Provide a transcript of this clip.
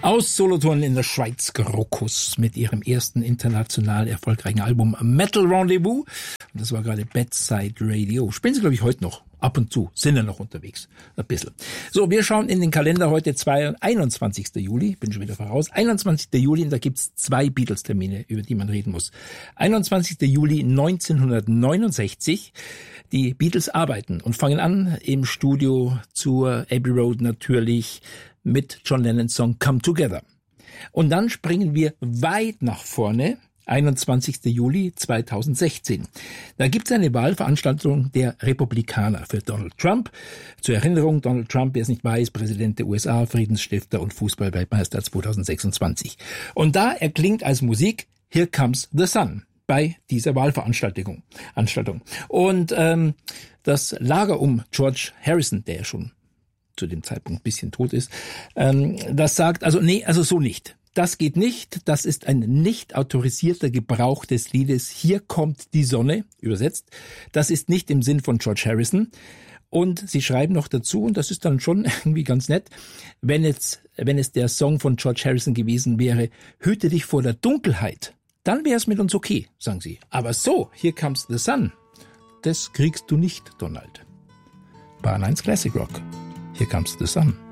Aus Solothurn in der Schweiz, Krokus mit ihrem ersten international erfolgreichen Album Metal Rendezvous. Und das war gerade Bedside Radio. Spielen sie, glaube ich, heute noch. Ab und zu sind ja noch unterwegs. Ein bisschen. So, wir schauen in den Kalender heute 21. Juli. Bin schon wieder voraus. 21. Juli, und da gibt's 2 Beatles-Termine, über die man reden muss. 21. Juli 1969. Die Beatles arbeiten und fangen an im Studio zur Abbey Road natürlich mit John Lennons Song Come Together. Und dann springen wir weit nach vorne, 21. Juli 2016. Da gibt es eine Wahlveranstaltung der Republikaner für Donald Trump. Zur Erinnerung, Donald Trump, wer es nicht weiß, Präsident der USA, Friedensstifter und Fußballweltmeister 2026. Und da erklingt als Musik Here Comes the Sun bei dieser Wahlveranstaltung. Und das Lager um George Harrison, der ja schon zu dem Zeitpunkt ein bisschen tot ist, das sagt, also so nicht. Das geht nicht, das ist ein nicht autorisierter Gebrauch des Liedes Hier kommt die Sonne, übersetzt. Das ist nicht im Sinn von George Harrison. Und sie schreiben noch dazu, und das ist dann schon irgendwie ganz nett, wenn es der Song von George Harrison gewesen wäre, hüte dich vor der Dunkelheit, dann wäre es mit uns okay, sagen sie. Aber so, Here Comes the Sun, das kriegst du nicht, Donald. Bahn 1 Classic Rock. Here Comes the Sun.